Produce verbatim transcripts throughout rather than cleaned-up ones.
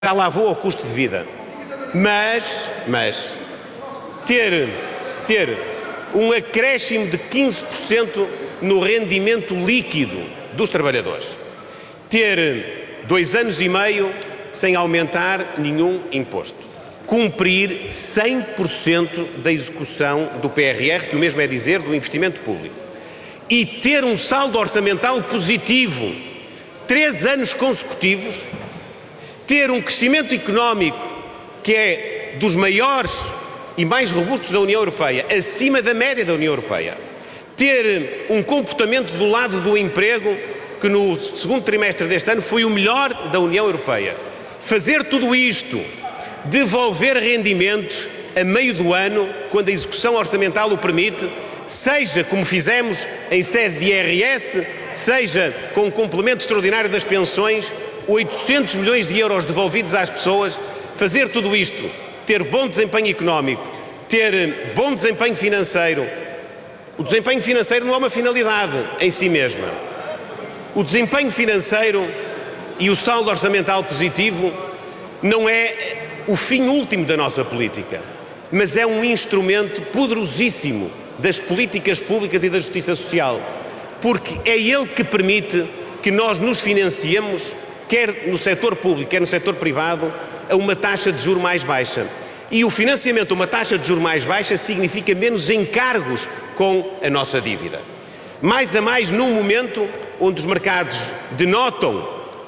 já lá vou ao custo de vida. Mas, mas, ter, ter um acréscimo de quinze por cento no rendimento líquido dos trabalhadores, ter dois anos e meio sem aumentar nenhum imposto, cumprir cem por cento da execução do P R R, que o mesmo é dizer do investimento público, e ter um saldo orçamental positivo três anos consecutivos, ter um crescimento económico que é dos maiores e mais robustos da União Europeia, acima da média da União Europeia, ter um comportamento do lado do emprego que no segundo trimestre deste ano foi o melhor da União Europeia. Fazer tudo isto, devolver rendimentos a meio do ano, quando a execução orçamental o permite, seja como fizemos em sede de I R S, seja com o complemento extraordinário das pensões, oitocentos milhões de euros devolvidos às pessoas, fazer tudo isto, ter bom desempenho económico, ter bom desempenho financeiro. O desempenho financeiro não é uma finalidade em si mesma. O desempenho financeiro e o saldo orçamental positivo não é o fim último da nossa política, mas é um instrumento poderosíssimo das políticas públicas e da justiça social, porque é ele que permite que nós nos financiemos, quer no setor público, quer no setor privado, a uma taxa de juros mais baixa. E o financiamento a uma taxa de juros mais baixa significa menos encargos com a nossa dívida. Mais a mais num momento onde os mercados denotam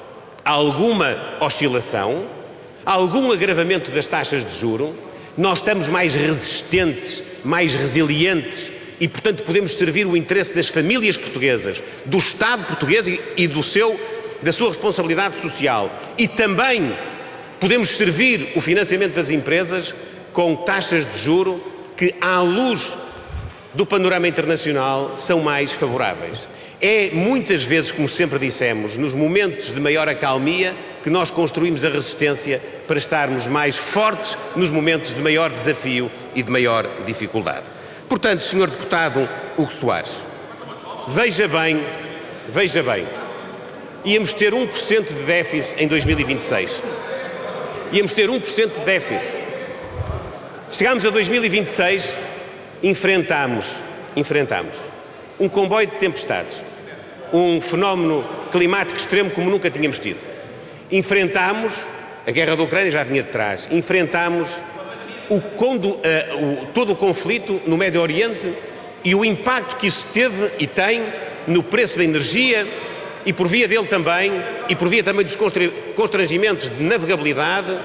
alguma oscilação, algum agravamento das taxas de juros, nós estamos mais resistentes, mais resilientes e, portanto, podemos servir o interesse das famílias portuguesas, do Estado português e do seu, da sua responsabilidade social. E também podemos servir o financiamento das empresas com taxas de juro que, à luz do panorama internacional, são mais favoráveis. É muitas vezes, como sempre dissemos, nos momentos de maior acalmia que nós construímos a resistência para estarmos mais fortes nos momentos de maior desafio e de maior dificuldade. Portanto, senhor Deputado Hugo Soares, veja bem, veja bem, íamos ter um por cento de déficit em dois mil e vinte e seis. Íamos ter um por cento de déficit. Chegámos a dois mil e vinte e seis, enfrentámos, enfrentámos um comboio de tempestades, um fenómeno climático extremo como nunca tínhamos tido. Enfrentámos, a guerra da Ucrânia já vinha de trás, enfrentámos o, condo, uh, o, todo o conflito no Médio Oriente e o impacto que isso teve e tem no preço da energia e por via dele também, e por via também dos constrangimentos de navegabilidade,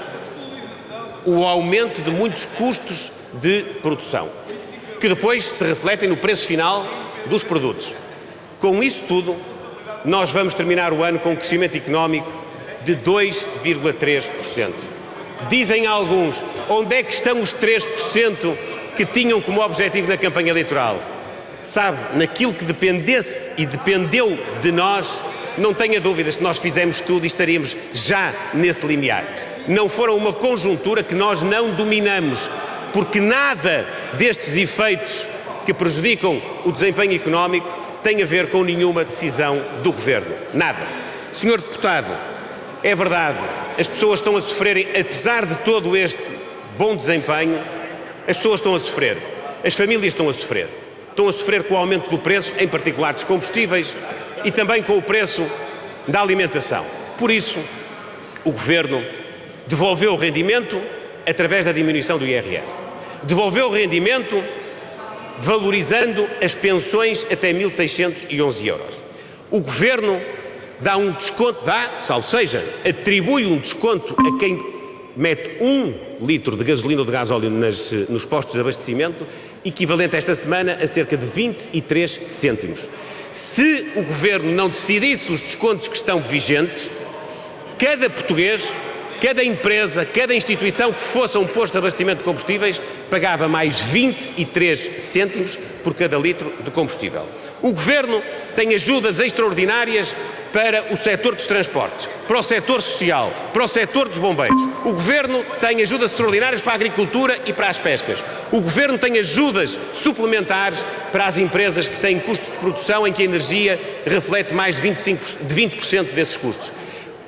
o aumento de muitos custos de produção, que depois se refletem no preço final dos produtos. Com isso tudo, nós vamos terminar o ano com um crescimento económico de dois vírgula três por cento. Dizem alguns, onde é que estão os três por cento que tinham como objetivo na campanha eleitoral? Sabe, naquilo que dependesse e dependeu de nós, não tenha dúvidas que nós fizemos tudo e estaríamos já nesse limiar. Não foram uma conjuntura que nós não dominamos, porque nada destes efeitos que prejudicam o desempenho económico tem a ver com nenhuma decisão do Governo. Nada. senhor Deputado, é verdade, as pessoas estão a sofrerem, apesar de todo este bom desempenho, as pessoas estão a sofrer, as famílias estão a sofrer. Estão a sofrer com o aumento do preço, em particular dos combustíveis, e também com o preço da alimentação. Por isso, o Governo devolveu o rendimento através da diminuição do I R S. Devolveu o rendimento valorizando as pensões até mil seiscentos e onze euros. O Governo dá um desconto, dá, salvo seja, atribui um desconto a quem mete um litro de gasolina ou de gasóleo nas, nos postos de abastecimento, equivalente esta semana a cerca de vinte e três cêntimos. Se o Governo não decidisse os descontos que estão vigentes, cada português, cada empresa, cada instituição que fosse a um posto de abastecimento de combustíveis pagava mais vinte e três cêntimos por cada litro de combustível. O Governo tem ajudas extraordinárias para o setor dos transportes, para o setor social, para o setor dos bombeiros. O Governo tem ajudas extraordinárias para a agricultura e para as pescas. O Governo tem ajudas suplementares para as empresas que têm custos de produção em que a energia reflete mais de vinte e cinco por cento, de vinte por cento desses custos.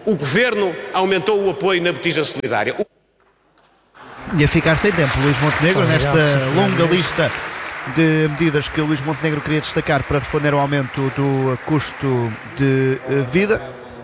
O Governo aumentou o apoio na botija solidária. E a ficar sem tempo, Luís Montenegro, nesta longa lista de medidas que Luís Montenegro queria destacar para responder ao aumento do custo de vida.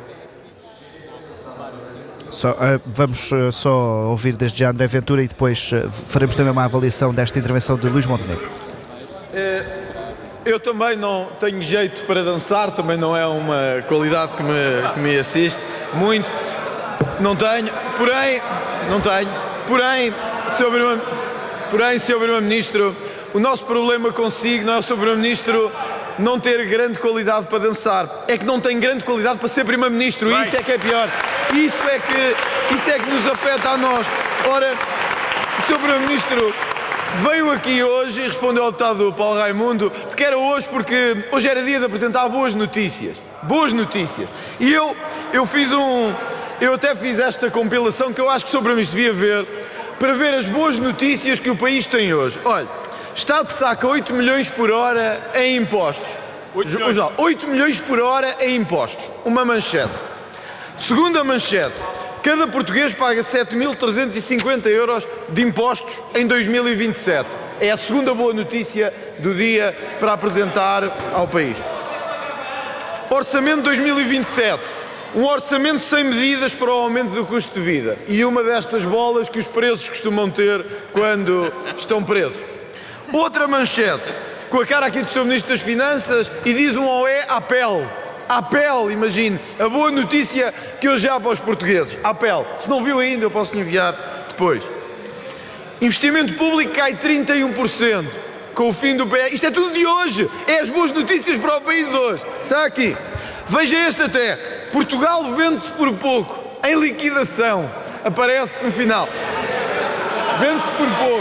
Só, uh, vamos uh, só ouvir desde já André Ventura e depois uh, faremos também uma avaliação desta intervenção de Luís Montenegro. É, eu também não tenho jeito para dançar, também não é uma qualidade que me, que me assiste muito. Não tenho, porém, não tenho, porém, senhor Primeiro, porém, senhor Primeiro-Ministro, o nosso problema consigo não é o senhor Primeiro-Ministro não ter grande qualidade para dançar, é que não tem grande qualidade para ser Primeiro-Ministro, e isso é que é pior, isso é que, isso é que nos afeta a nós. Ora, o senhor Primeiro-Ministro veio aqui hoje e respondeu ao deputado Paulo Raimundo que era hoje porque hoje era dia de apresentar boas notícias, boas notícias, e eu, eu fiz um, eu até fiz esta compilação que eu acho que o senhor Primeiro-Ministro devia ver, para ver as boas notícias que o país tem hoje. Olha, Estado saca oito milhões por hora em impostos. oito milhões por hora em impostos. Uma manchete. Segunda manchete. Cada português paga sete mil trezentos e cinquenta euros de impostos em dois mil e vinte e sete. É a segunda boa notícia do dia para apresentar ao país. Orçamento dois mil e vinte e sete. Um orçamento sem medidas para o aumento do custo de vida. E uma destas bolas que os presos costumam ter quando estão presos. Outra manchete, com a cara aqui do senhor Ministro das Finanças, e diz um oé à pele. À pele, imagine. A boa notícia que hoje há para os portugueses. À pele. Se não viu ainda, eu posso lhe enviar depois. Investimento público cai trinta e um por cento com o fim do P S. Isto é tudo de hoje. É as boas notícias para o país hoje. Está aqui. Veja este até. Portugal vende-se por pouco. Em liquidação. Aparece no final. Vende-se por pouco.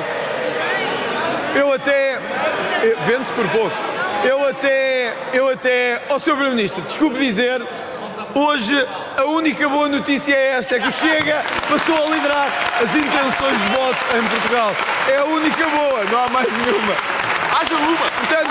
Eu até... Vende-se por pouco. Eu até... Eu até... Ó senhor Primeiro-Ministro, desculpe dizer, hoje a única boa notícia é esta, é que o Chega passou a liderar as intenções de voto em Portugal. É a única boa, não há mais nenhuma. Haja uma! Portanto,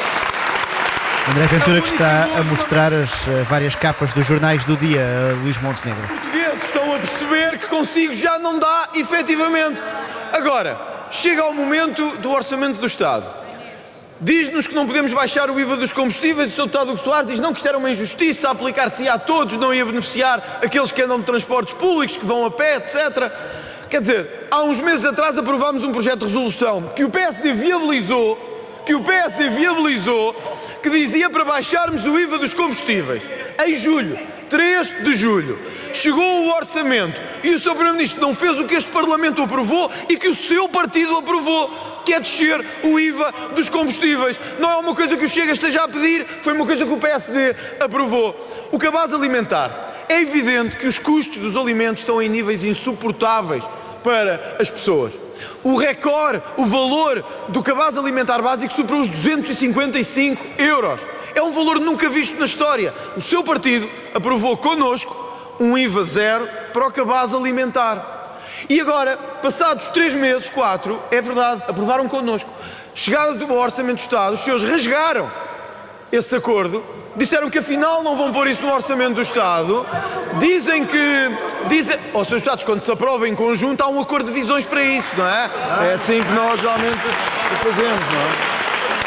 André Ventura que está a mostrar as uh, várias capas dos jornais do dia, uh, Luís Montenegro. Os portugueses estão a perceber que consigo já não dá, efetivamente. Agora, chega ao momento do orçamento do Estado. Diz-nos que não podemos baixar o I V A dos combustíveis, o senhor deputado Hugo Soares diz não, que isto era uma injustiça, aplicar-se a todos, não ia beneficiar aqueles que andam de transportes públicos, que vão a pé, etcétera. Quer dizer, há uns meses atrás aprovámos um projeto de resolução que o P S D viabilizou, que o P S D viabilizou, que dizia para baixarmos o I V A dos combustíveis. Em julho, três de julho, chegou o orçamento e o senhor Primeiro-Ministro não fez o que este Parlamento aprovou e que o seu partido aprovou, que é descer o I V A dos combustíveis. Não é uma coisa que o Chega esteja a pedir, foi uma coisa que o P S D aprovou. O cabaz alimentar. É evidente que os custos dos alimentos estão em níveis insuportáveis para as pessoas. O recorde, o valor do cabaz alimentar básico superou os duzentos e cinquenta e cinco euros. É um valor nunca visto na história. O seu partido aprovou connosco um I V A zero para o cabaz alimentar. E agora, passados três meses, quatro, é verdade, aprovaram connosco. Chegada do Orçamento do Estado, os senhores rasgaram esse acordo, disseram que afinal não vão pôr isso no Orçamento do Estado, dizem que... Dizem, ó, senhores deputados, quando se aprova em conjunto há um acordo de visões para isso, não é? É assim que nós realmente o fazemos, não é?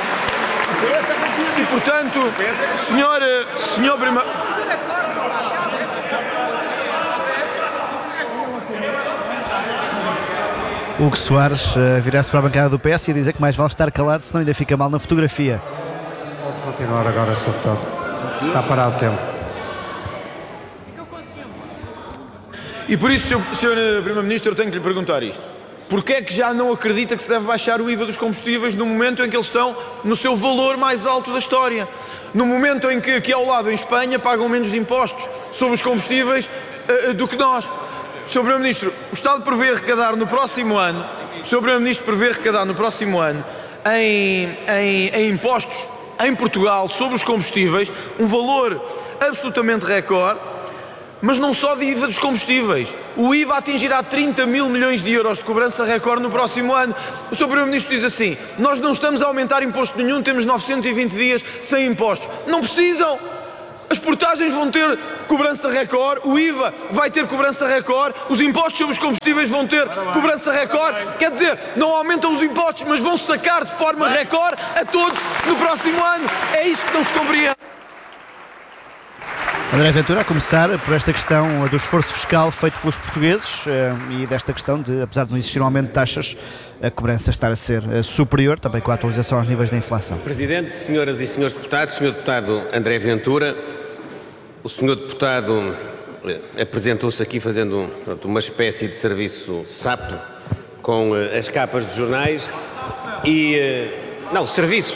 E portanto, senhor, senhor Primeiro... Hugo Soares uh, virar-se para a bancada do P S e dizer que mais vale estar calado, senão ainda fica mal na fotografia. Pode continuar agora, senhor Deputado. Está parado o tempo. E por isso, senhor Primeiro-Ministro, eu tenho que lhe perguntar isto. Porquê é que já não acredita que se deve baixar o I V A dos combustíveis no momento em que eles estão no seu valor mais alto da história? No momento em que aqui ao lado, em Espanha, pagam menos de impostos sobre os combustíveis uh, do que nós. senhor Primeiro-Ministro, o Estado prevê arrecadar no próximo ano, o senhor Primeiro-Ministro prevê arrecadar no próximo ano em, em, em impostos em Portugal sobre os combustíveis um valor absolutamente recorde, mas não só de I V A dos combustíveis. O I V A atingirá trinta mil milhões de euros de cobrança recorde no próximo ano. O senhor Primeiro-Ministro diz assim, nós não estamos a aumentar imposto nenhum, temos novecentos e vinte dias sem impostos. Não precisam. As portagens vão ter cobrança recorde, o I V A vai ter cobrança recorde, os impostos sobre os combustíveis vão ter cobrança recorde. Quer dizer, não aumentam os impostos, mas vão sacar de forma recorde a todos no próximo ano. É isso que não se compreende. André Ventura, a começar por esta questão do esforço fiscal feito pelos portugueses e desta questão de, apesar de não existir um aumento de taxas, a cobrança estar a ser superior, também com a atualização aos níveis da inflação. Presidente, senhoras e senhores deputados, senhor deputado André Ventura, o senhor deputado apresentou-se aqui fazendo pronto, uma espécie de serviço sapo com as capas dos jornais e... não, serviço.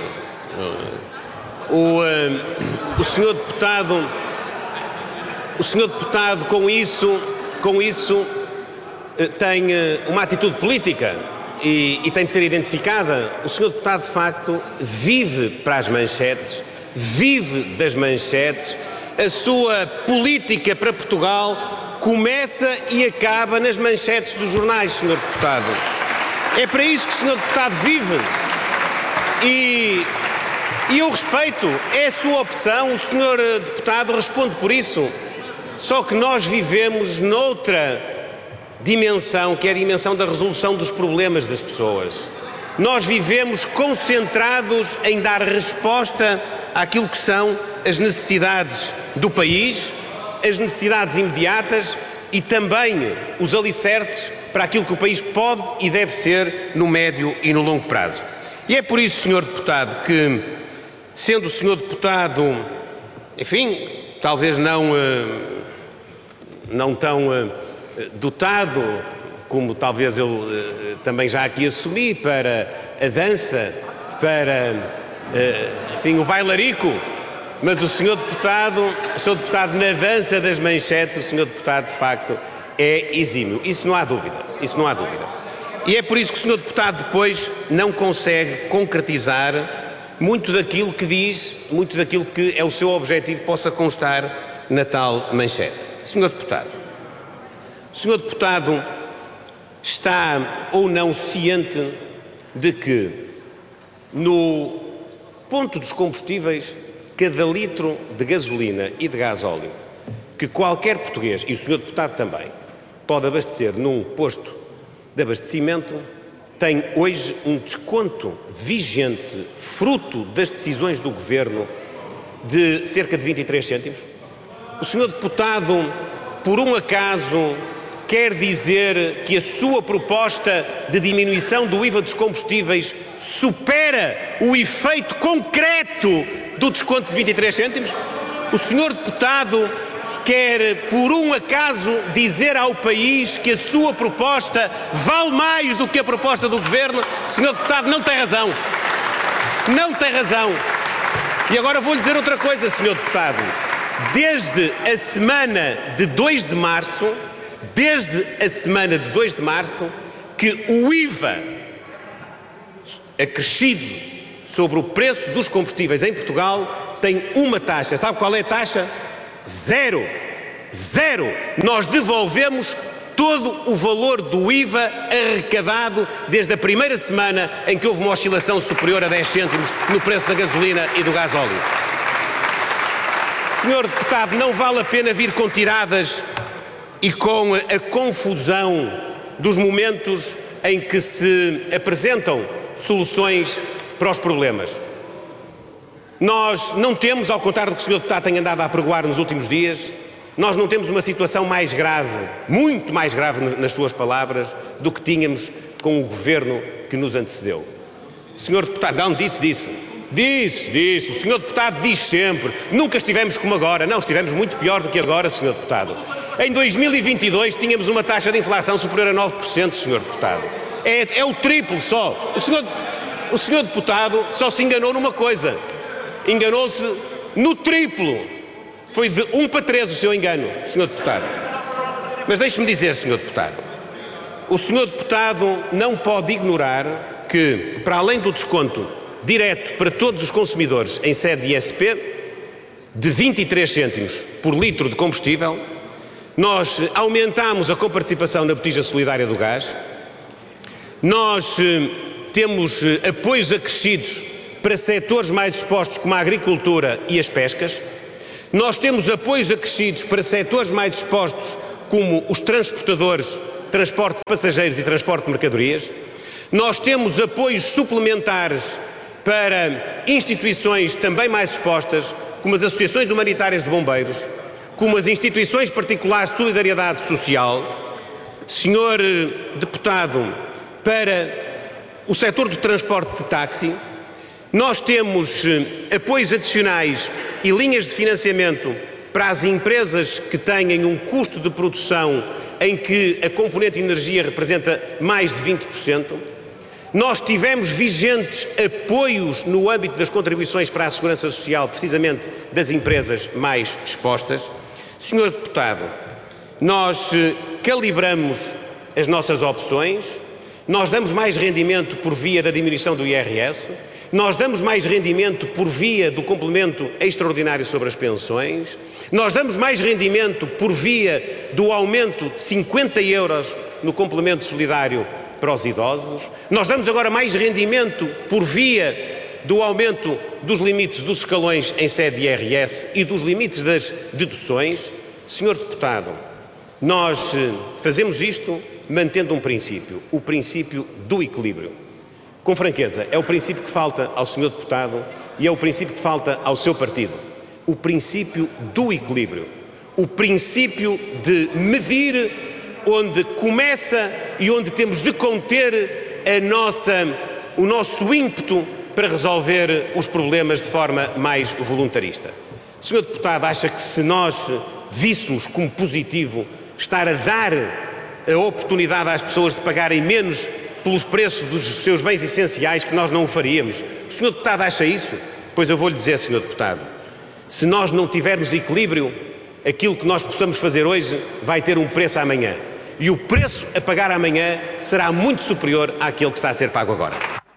O, o senhor deputado... O senhor deputado, com isso, com isso tem uma atitude política e, e tem de ser identificada. O senhor deputado, de facto, vive para as manchetes, vive das manchetes. A sua política para Portugal começa e acaba nas manchetes dos jornais, senhor deputado. É para isso que o senhor deputado vive. E, e eu respeito, é a sua opção, o senhor deputado responde por isso. Só que nós vivemos noutra dimensão, que é a dimensão da resolução dos problemas das pessoas. Nós vivemos concentrados em dar resposta àquilo que são as necessidades do país, as necessidades imediatas e também os alicerces para aquilo que o país pode e deve ser no médio e no longo prazo. E é por isso, senhor deputado, que, sendo o senhor deputado, enfim, talvez não... não tão uh, dotado como talvez eu uh, também já aqui assumi para a dança, para, uh, enfim, o bailarico, mas o senhor deputado, o senhor deputado na dança das manchetes, o senhor deputado de facto é exímio, isso não há dúvida, isso não há dúvida. E é por isso que o senhor deputado depois não consegue concretizar muito daquilo que diz, muito daquilo que é o seu objetivo possa constar na tal manchete. senhor Deputado, o senhor Deputado está ou não ciente de que no ponto dos combustíveis, cada litro de gasolina e de gasóleo que qualquer português, e o senhor Deputado também, pode abastecer num posto de abastecimento, tem hoje um desconto vigente, fruto das decisões do Governo, de cerca de vinte e três cêntimos? O senhor Deputado, por um acaso, quer dizer que a sua proposta de diminuição do I V A dos combustíveis supera o efeito concreto do desconto de vinte e três cêntimos? O senhor Deputado quer, por um acaso, dizer ao país que a sua proposta vale mais do que a proposta do Governo? senhor Deputado, não tem razão. Não tem razão. E agora vou-lhe dizer outra coisa, senhor Deputado. Desde a semana de dois de março, desde a semana de dois de março, que o I V A acrescido sobre o preço dos combustíveis em Portugal tem uma taxa. Sabe qual é a taxa? Zero. Zero. Nós devolvemos todo o valor do I V A arrecadado desde a primeira semana em que houve uma oscilação superior a dez cêntimos no preço da gasolina e do gasóleo. Senhor Deputado, não vale a pena vir com tiradas e com a confusão dos momentos em que se apresentam soluções para os problemas. Nós não temos, ao contrário do que o senhor Deputado tem andado a apregoar nos últimos dias, nós não temos uma situação mais grave, muito mais grave nas suas palavras, do que tínhamos com o governo que nos antecedeu. senhor Deputado, não disse disso. Disse, disse. O senhor Deputado diz sempre. Nunca estivemos como agora. Não, estivemos muito pior do que agora, senhor Deputado. Em dois mil e vinte e dois tínhamos uma taxa de inflação superior a nove por cento, senhor Deputado. É, é o triplo só. O senhor, o senhor Deputado só se enganou numa coisa. Enganou-se no triplo. Foi de um para três o seu engano, senhor Deputado. Mas deixe-me dizer, senhor Deputado, o senhor Deputado não pode ignorar que, para além do desconto direto para todos os consumidores em sede de I S P, de vinte e três cêntimos por litro de combustível, nós aumentámos a coparticipação na botija solidária do gás, nós eh, temos eh, apoios acrescidos para setores mais expostos como a agricultura e as pescas, Nós temos apoios acrescidos para setores mais expostos, como os transportadores, transporte de passageiros e transporte de mercadorias. Nós temos apoios suplementares para instituições também mais expostas, como as associações humanitárias de bombeiros, como as instituições particulares de solidariedade social. Senhor deputado, para o setor do transporte de táxi, nós temos apoios adicionais e linhas de financiamento para as empresas que tenham um custo de produção em que a componente de energia representa mais de vinte por cento. Nós tivemos vigentes apoios no âmbito das contribuições para a segurança social, precisamente das empresas mais expostas. Senhor deputado, nós calibramos as nossas opções, nós damos mais rendimento por via da diminuição do I R S, nós damos mais rendimento por via do complemento extraordinário sobre as pensões, nós damos mais rendimento por via do aumento de cinquenta euros no complemento solidário para os idosos, nós damos agora mais rendimento por via do aumento dos limites dos escalões em sede de I R S e dos limites das deduções. Senhor deputado, nós fazemos isto mantendo um princípio, o princípio do equilíbrio. Com franqueza, é o princípio que falta ao senhor deputado e é o princípio que falta ao seu partido. O princípio do equilíbrio. O princípio de medir onde começa e onde temos de conter a nossa, o nosso ímpeto para resolver os problemas de forma mais voluntarista. O senhor deputado acha que se nós víssemos como positivo estar a dar a oportunidade às pessoas de pagarem menos pelos preços dos seus bens essenciais, que nós não o faríamos? O senhor deputado acha isso? Pois eu vou-lhe dizer, senhor deputado, se nós não tivermos equilíbrio, aquilo que nós possamos fazer hoje vai ter um preço amanhã. E o preço a pagar amanhã será muito superior àquele que está a ser pago agora.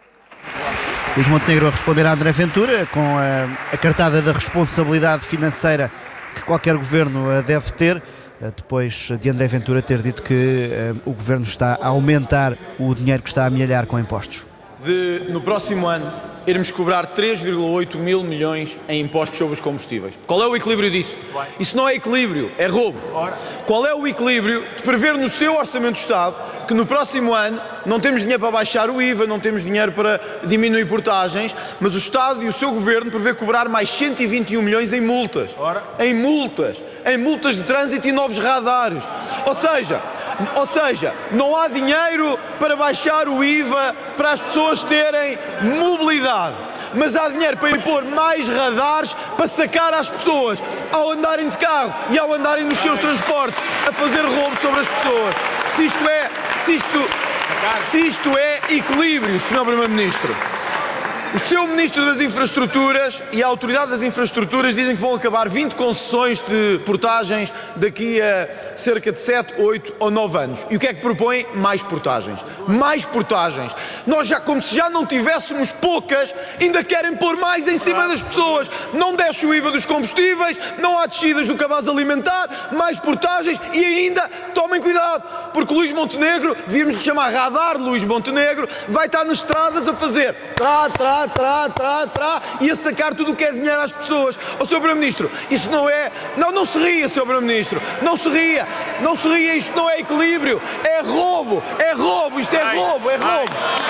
Luís Montenegro a responder a André Ventura com a, a cartada da responsabilidade financeira que qualquer governo deve ter, depois de André Ventura ter dito que uh, o governo está a aumentar o dinheiro que está a amealhar com impostos. De, no próximo ano, iremos cobrar três vírgula oito mil milhões em impostos sobre os combustíveis. Qual é o equilíbrio disso? Isso não é equilíbrio, é roubo. Qual é o equilíbrio de prever no seu Orçamento do Estado que no próximo ano não temos dinheiro para baixar o I V A, não temos dinheiro para diminuir portagens, mas o Estado e o seu Governo prevê cobrar mais cento e vinte e um milhões em multas. Em multas. Em multas de trânsito e novos radares. Ou seja, ou seja, não há dinheiro para baixar o I V A para as pessoas terem mobilidade, mas há dinheiro para impor mais radares para sacar as pessoas ao andarem de carro e ao andarem nos seus transportes a fazer roubo sobre as pessoas. Se isto é, se isto, se isto é equilíbrio, senhor Primeiro-Ministro. O seu Ministro das Infraestruturas e a Autoridade das Infraestruturas dizem que vão acabar vinte concessões de portagens daqui a cerca de sete, oito ou nove anos. E o que é que propõem? Mais portagens. Mais portagens. Nós já, como se já não tivéssemos poucas, ainda querem pôr mais em cima das pessoas. Não desce o I V A dos combustíveis, não há descidas do cabaz alimentar, mais portagens e ainda, tomem cuidado, porque o Luís Montenegro, devíamos lhe chamar radar Luís Montenegro, vai estar nas estradas a fazer trá, trá, trá, trá, trá, e a sacar tudo o que é dinheiro às pessoas. Ó, senhor Primeiro-Ministro, isso não é... Não, não se ria, senhor Primeiro-Ministro, não se ria, não se ria, isto não é equilíbrio, é roubo, é roubo, isto é roubo, é roubo.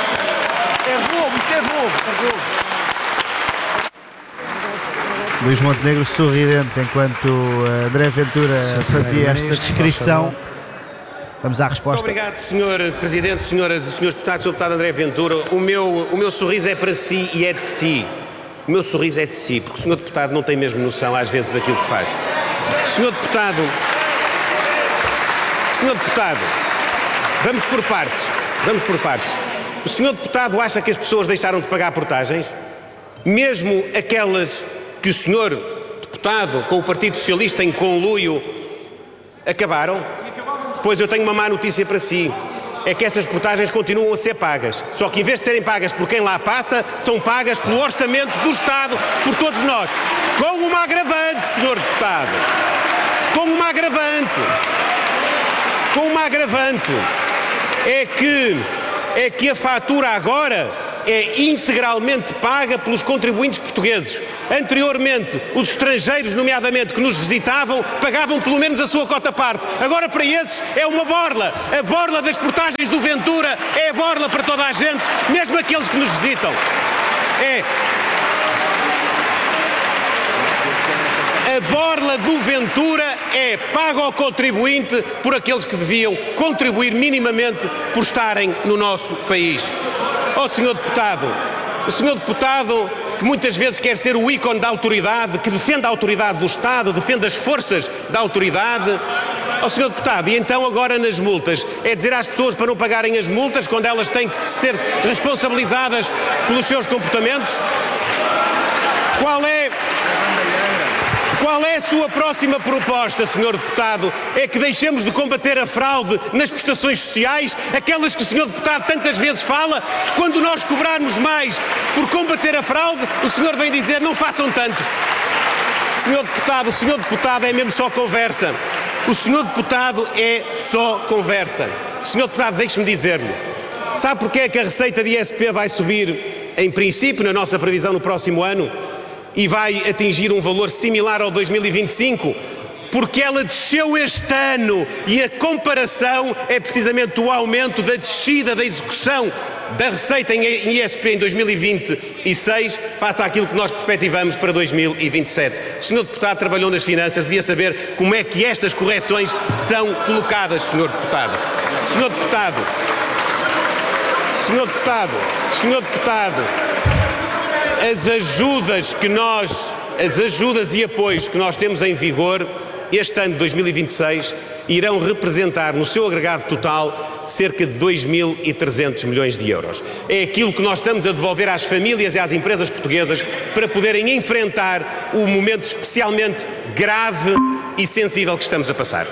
É roubo, isto é roubo, é roubo. Luís Montenegro sorridente enquanto André Ventura fazia esta descrição. Vamos à resposta. Muito obrigado, senhor Presidente, senhoras e senhores deputados, senhor deputado André Ventura. O meu, o meu sorriso é para si e é de si. O meu sorriso é de si, porque o senhor deputado não tem mesmo noção, às vezes, daquilo que faz. Senhor deputado, senhor deputado, vamos por partes, vamos por partes. O senhor deputado acha que as pessoas deixaram de pagar portagens? Mesmo aquelas que o senhor deputado, com o Partido Socialista em conluio, acabaram? Pois eu tenho uma má notícia para si, é que essas portagens continuam a ser pagas, só que em vez de serem pagas por quem lá passa, são pagas pelo orçamento do Estado, por todos nós, com uma agravante, senhor deputado, com uma agravante, com uma agravante, é que, é que a fatura agora é integralmente paga pelos contribuintes portugueses. Anteriormente, os estrangeiros, nomeadamente, que nos visitavam, pagavam pelo menos a sua cota parte. Agora, para esses, é uma borla. A borla das portagens do Ventura é a borla para toda a gente, mesmo aqueles que nos visitam. É... A borla do Ventura é paga ao contribuinte por aqueles que deviam contribuir minimamente por estarem no nosso país. Ó senhor deputado, o senhor deputado que muitas vezes quer ser o ícone da autoridade, que defende a autoridade do Estado, defende as forças da autoridade. Ó senhor deputado, e então agora nas multas, é dizer às pessoas para não pagarem as multas quando elas têm que ser responsabilizadas pelos seus comportamentos? Qual é... Qual é a sua próxima proposta, senhor deputado? É que deixemos de combater a fraude nas prestações sociais, aquelas que o senhor deputado tantas vezes fala? Quando nós cobrarmos mais por combater a fraude, o senhor vem dizer não façam tanto. Senhor deputado, o senhor deputado é mesmo só conversa. O senhor deputado é só conversa. Senhor deputado, deixe-me dizer-lhe, sabe porque é que a receita de I S P vai subir, em princípio, na nossa previsão no próximo ano? E vai atingir um valor similar ao dois mil e vinte e cinco, porque ela desceu este ano e a comparação é precisamente o aumento da descida da execução da receita em I S P em dois mil e vinte e seis face àquilo que nós perspectivamos para dois mil e vinte e sete. O senhor deputado trabalhou nas finanças, devia saber como é que estas correções são colocadas, senhor deputado. Senhor deputado, senhor deputado, senhor deputado, as ajudas que nós, as ajudas e apoios que nós temos em vigor este ano de dois mil e vinte e seis irão representar no seu agregado total cerca de dois mil e trezentos milhões de euros. É aquilo que nós estamos a devolver às famílias e às empresas portuguesas para poderem enfrentar o momento especialmente grave e sensível que estamos a passar.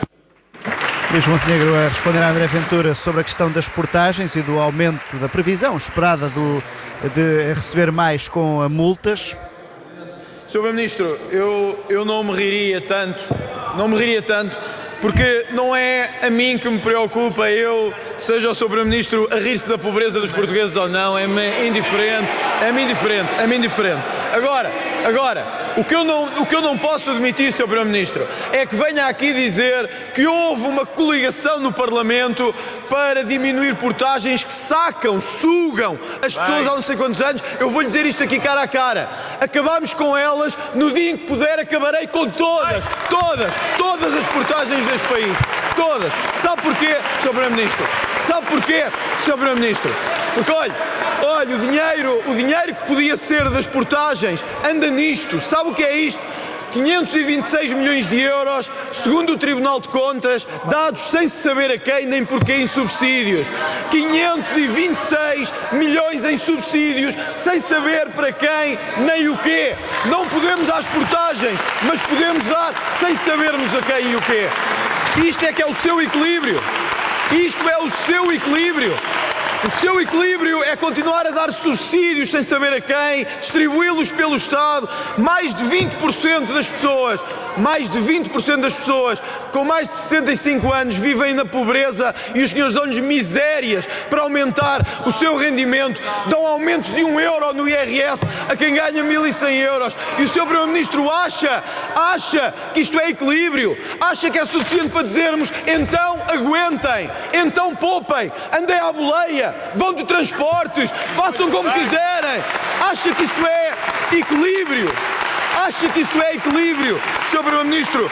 Luís Montenegro a responder a André Ventura sobre a questão das portagens e do aumento da previsão esperada do, de receber mais com multas. senhor Primeiro-Ministro, eu, eu não me riria tanto, não me riria tanto, porque não é a mim que me preocupa, eu, seja o senhor Primeiro-Ministro a rir-se da pobreza dos portugueses ou não, é-me indiferente, é-me indiferente, é-me indiferente. Agora, agora, o que eu não, o que eu não posso admitir, senhor Primeiro-Ministro, é que venha aqui dizer que houve uma coligação no Parlamento para diminuir portagens que sacam, sugam as pessoas há não sei quantos anos. Eu vou-lhe dizer isto aqui cara a cara. Acabámos com elas, no dia em que puder acabarei com todas, todas, todas as portagens deste país. Todas. Sabe porquê, senhor Primeiro-Ministro? Sabe porquê, senhor Primeiro-Ministro? Porque, olha, olha, o dinheiro, o dinheiro que podia ser das portagens anda nisto. Sabe o que é isto? quinhentos e vinte e seis milhões de euros, segundo o Tribunal de Contas, dados sem se saber a quem nem porquê em subsídios. quinhentos e vinte e seis milhões em subsídios, sem saber para quem nem o quê. Não podemos às portagens, mas podemos dar sem sabermos a quem e o quê. Isto é que é o seu equilíbrio. Isto é o seu equilíbrio. O seu equilíbrio é continuar a dar subsídios sem saber a quem, distribuí-los pelo Estado. Mais de vinte por cento das pessoas, mais de vinte por cento das pessoas com mais de sessenta e cinco anos vivem na pobreza e os senhores dão-lhes misérias para aumentar o seu rendimento. Dão aumentos de um euro no I R S a quem ganha mil e cem euros. E o senhor Primeiro-Ministro acha, acha que isto é equilíbrio? Acha que é suficiente para dizermos então aguentem, então poupem, andem à boleia, vão de transportes, façam como quiserem. Acha que isso é equilíbrio? Acha que isso é equilíbrio? senhor Primeiro-Ministro,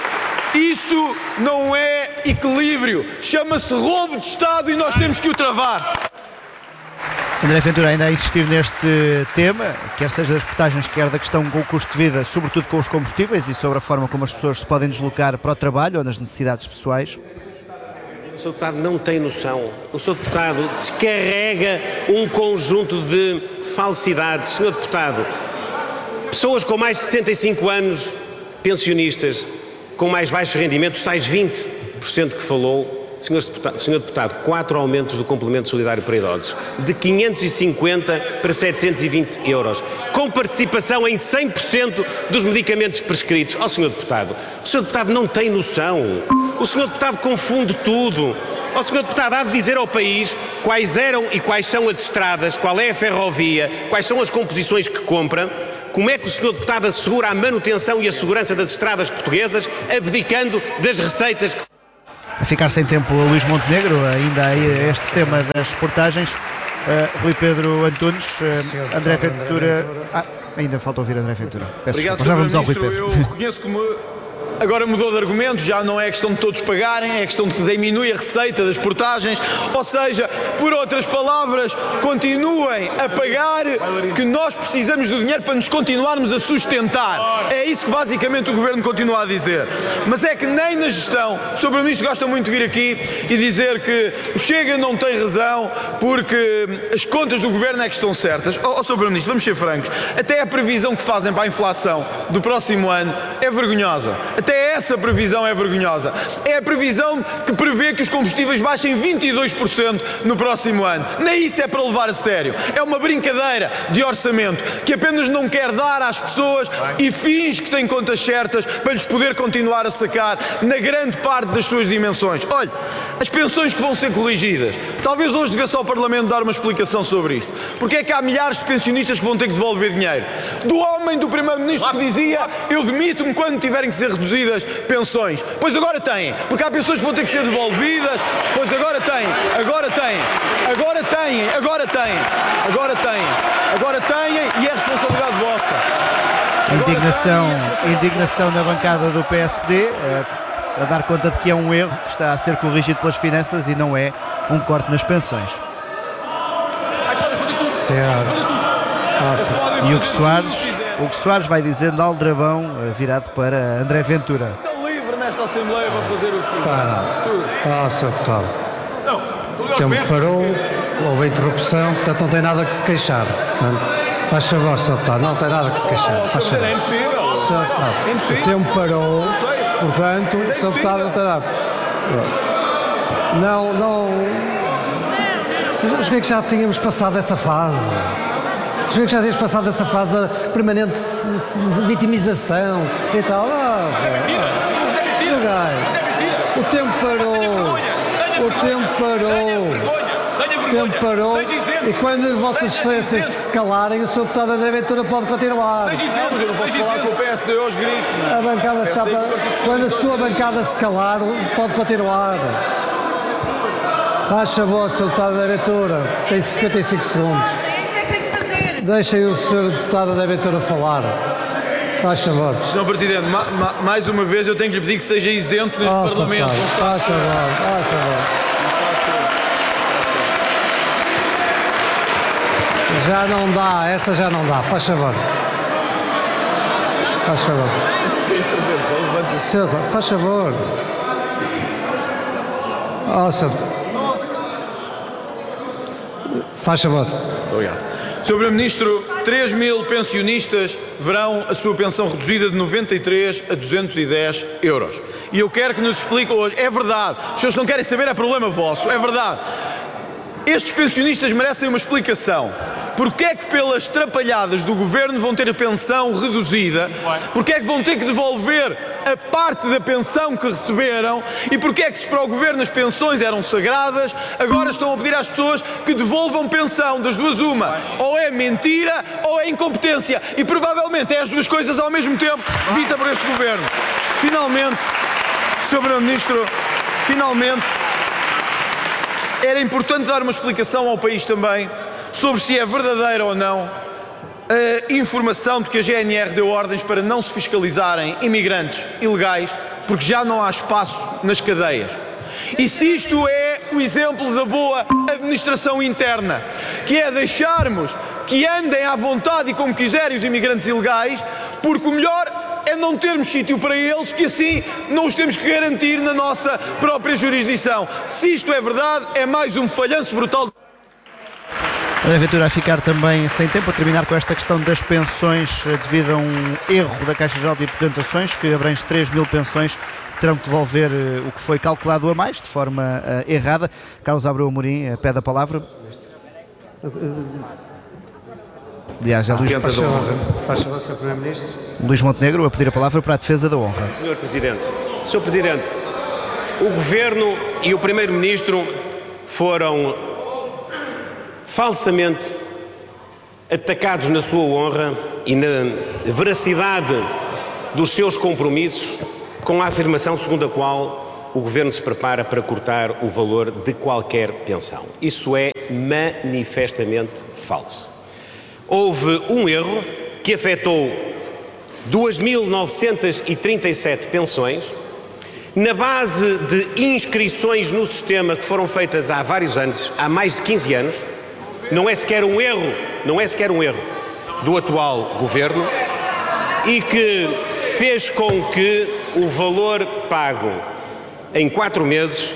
isso não é equilíbrio. Chama-se roubo de Estado e nós temos que o travar. André Ventura ainda a insistir neste tema, quer seja das portagens, quer da questão com o custo de vida, sobretudo com os combustíveis e sobre a forma como as pessoas se podem deslocar para o trabalho ou nas necessidades pessoais. O senhor Deputado não tem noção. O senhor Deputado descarrega um conjunto de falsidades. senhor Deputado, pessoas com mais de sessenta e cinco anos, pensionistas, com mais baixos rendimentos, tais vinte por cento que falou, senhor Deputado, senhor Deputado, quatro aumentos do complemento solidário para idosos, de quinhentos e cinquenta para setecentos e vinte euros, com participação em cem por cento dos medicamentos prescritos. Ó, senhor Deputado, o senhor Deputado não tem noção. O senhor Deputado confunde tudo. Ó, senhor Deputado, há de dizer ao país quais eram e quais são as estradas, qual é a ferrovia, quais são as composições que compra, como é que o senhor Deputado assegura a manutenção e a segurança das estradas portuguesas, abdicando das receitas que... A ficar sem tempo o Luís Montenegro, ainda aí este tema das portagens. Uh, Rui Pedro Antunes, uh, André Ventura... Ah, ainda falta ouvir André Ventura. Peço Obrigado, desculpa. Já vamos ao Rui Pedro. Eu reconheço que me... Agora mudou de argumento, já não é questão de todos pagarem, é questão de que diminui a receita das portagens, ou seja, por outras palavras, continuem a pagar, que nós precisamos do dinheiro para nos continuarmos a sustentar. É isso que basicamente o Governo continua a dizer. Mas é que nem na gestão, o senhor Primeiro-Ministro gosta muito de vir aqui e dizer que o Chega não tem razão porque as contas do Governo é que estão certas. Ó oh, senhor Primeiro-Ministro, vamos ser francos, até a previsão que fazem para a inflação do próximo ano é vergonhosa. Até essa previsão é vergonhosa. É a previsão que prevê que os combustíveis baixem vinte e dois por cento no próximo ano. Nem isso é para levar a sério. É uma brincadeira de orçamento que apenas não quer dar às pessoas e finge que tem contas certas para lhes poder continuar a sacar na grande parte das suas dimensões. Olha, as pensões que vão ser corrigidas. Talvez hoje devesse ao Parlamento dar uma explicação sobre isto. Porque é que há milhares de pensionistas que vão ter que devolver dinheiro? Do homem do Primeiro-Ministro que dizia: eu demito-me quando tiverem que ser reduzidas pensões. Pois agora têm. Porque há pensões que vão ter que ser devolvidas. Pois agora têm. Agora têm. Agora têm. Agora têm. Agora têm. Agora têm e é responsabilidade vossa. Indignação, indignação na bancada do P S D. A dar conta de que é um erro que está a ser corrigido pelas finanças e não é um corte nas pensões. E Hugo Soares, Hugo Soares vai dizendo aldrabão virado para André Ventura. Estão livre nesta Assembleia para fazer o que Tá. Ah, senhor Deputado. O tempo parou, houve interrupção, portanto não tem nada que se queixar. Portanto, faz favor, senhor Deputado, não tem nada que se queixar. Faz favor. É impossível. Senhor Deputado, É impossível. o tempo parou, portanto, o senhor Deputado não tem nada. Não, não. Eu julguei que já tínhamos passado essa fase. Julguei que já tínhamos passado essa fase da permanente vitimização e tal. Ah, julguei. O tempo parou. O tempo parou. O tempo parou. E quando vossas excelências se calarem, o senhor Deputado André Ventura pode continuar. Mas eu não posso falar com o P S D aos gritos, não é? A bancada está para... Quando a sua bancada se calar, pode continuar. Faz favor, senhor Deputado André Ventura. Tem cinquenta e cinco segundos. Deixem o senhor Deputado André Ventura falar. Faz favor. senhor Presidente, ma ma mais uma vez eu tenho que lhe pedir que seja isento neste Oh, Parlamento. senhor Deputado, faz favor, faz favor. Já não dá, essa já não dá, faz favor. Faz favor. Senhor, faz favor. Oh, senhor. Faz favor. Obrigado. senhor Primeiro-Ministro, três mil pensionistas verão a sua pensão reduzida de noventa e três a duzentos e dez euros. E eu quero que nos explique hoje, é verdade, os senhores não querem saber, é problema vosso, é verdade. Estes pensionistas merecem uma explicação. Porque é que pelas trapalhadas do Governo vão ter a pensão reduzida? Porque é que vão ter que devolver a parte da pensão que receberam? E porque é que se para o Governo as pensões eram sagradas, agora estão a pedir às pessoas que devolvam pensão? Das duas uma. Ou é mentira ou é incompetência. E provavelmente é as duas coisas ao mesmo tempo dita por este Governo. Finalmente, senhor Primeiro-Ministro, finalmente, era importante dar uma explicação ao país também sobre se é verdadeira ou não a informação de que a G N R deu ordens para não se fiscalizarem imigrantes ilegais porque já não há espaço nas cadeias. E se isto é o exemplo da boa administração interna, que é deixarmos que andem à vontade e como quiserem os imigrantes ilegais, porque o melhor é não termos sítio para eles, que assim não os temos que garantir na nossa própria jurisdição. Se isto é verdade, é mais um falhanço brutal. André Ventura a ficar também sem tempo, a terminar com esta questão das pensões devido a um erro da Caixa Geral de Aposentações, que abrange três mil pensões que terão que devolver o que foi calculado a mais, de forma uh, errada. Carlos Abreu Amorim uh, pede a palavra. Aliás, é Luís, Faz favor, faz favor, senhor Primeiro-Ministro. Luís Montenegro a pedir a palavra para a defesa da honra. senhor Presidente, senhor Presidente, o Governo e o Primeiro-Ministro foram falsamente atacados na sua honra e na veracidade dos seus compromissos, com a afirmação segundo a qual o Governo se prepara para cortar o valor de qualquer pensão. Isso é manifestamente falso. Houve um erro que afetou duas mil novecentas e trinta e sete pensões, na base de inscrições no sistema que foram feitas há vários anos, há mais de quinze anos, não é sequer um erro, não é sequer um erro do atual Governo, e que fez com que o valor pago em quatro meses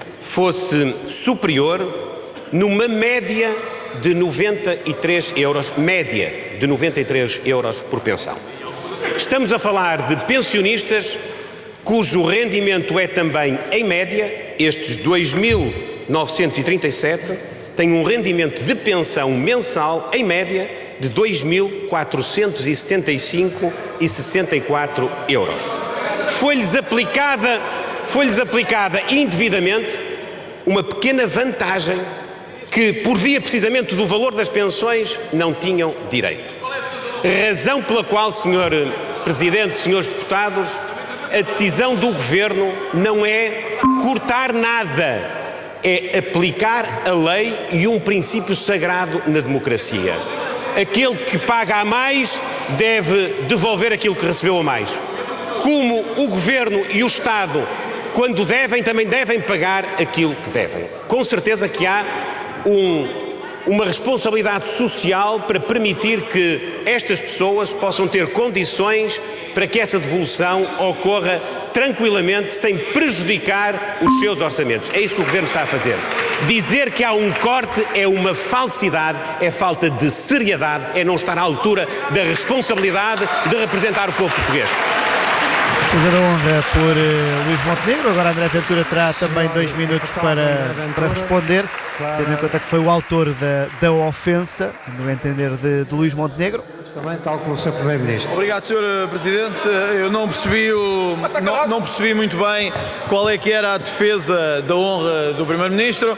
fosse superior numa média de noventa e três euros, média de noventa e três euros por pensão. Estamos a falar de pensionistas cujo rendimento é também, em média, estes dois mil novecentos e trinta e sete, têm um rendimento de pensão mensal, em média, de dois mil quatrocentos e setenta e cinco vírgula sessenta e quatro euros. Foi-lhes aplicada, foi-lhes aplicada indevidamente uma pequena vantagem que, por via precisamente do valor das pensões, não tinham direito. Razão pela qual, senhor Presidente, senhores deputados, a decisão do Governo não é cortar nada, é aplicar a lei e um princípio sagrado na democracia. Aquele que paga a mais deve devolver aquilo que recebeu a mais. Como o Governo e o Estado, quando devem, também devem pagar aquilo que devem. Com certeza que há um... uma responsabilidade social para permitir que estas pessoas possam ter condições para que essa devolução ocorra tranquilamente, sem prejudicar os seus orçamentos. É isso que o Governo está a fazer. Dizer que há um corte é uma falsidade, é falta de seriedade, é não estar à altura da responsabilidade de representar o povo português. Fazer a honra por uh, Luís Montenegro. Agora André Ventura terá também dois minutos para, para responder, tendo em conta que foi o autor da, da ofensa, no entender de, de Luís Montenegro. Também, tal como o senhor Primeiro-Ministro. Obrigado, senhor Presidente. Eu não percebi, o, não, não percebi muito bem qual é que era a defesa da honra do Primeiro-Ministro,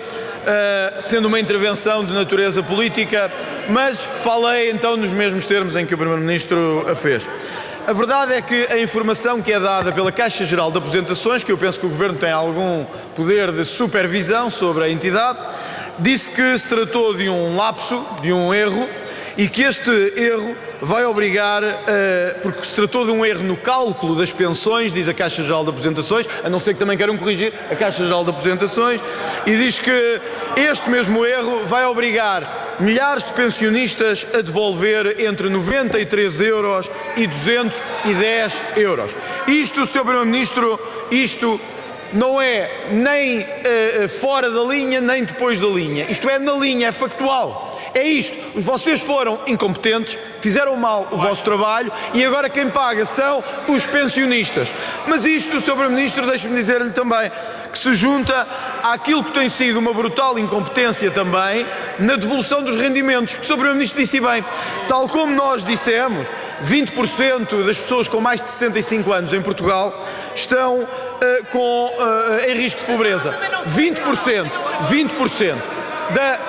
uh, sendo uma intervenção de natureza política, mas falei então nos mesmos termos em que o Primeiro-Ministro a fez. A verdade é que a informação que é dada pela Caixa Geral de Aposentações, que eu penso que o Governo tem algum poder de supervisão sobre a entidade, disse que se tratou de um lapso, de um erro, e que este erro vai obrigar, uh, porque se tratou de um erro no cálculo das pensões, diz a Caixa Geral de Aposentações, a não ser que também queiram corrigir a Caixa Geral de Aposentações, e diz que este mesmo erro vai obrigar milhares de pensionistas a devolver entre noventa e três euros e duzentos e dez euros. Isto, senhor Primeiro-Ministro, isto não é nem uh, fora da linha, nem depois da linha. Isto é na linha, é factual. É isto, vocês foram incompetentes, fizeram mal o vosso trabalho e agora quem paga são os pensionistas. Mas isto, o senhor Primeiro-Ministro, deixe-me dizer-lhe também que se junta àquilo que tem sido uma brutal incompetência também na devolução dos rendimentos, que o senhor Primeiro-Ministro disse bem, tal como nós dissemos, vinte por cento das pessoas com mais de sessenta e cinco anos em Portugal estão uh, com, uh, em risco de pobreza. vinte por cento, vinte por cento da...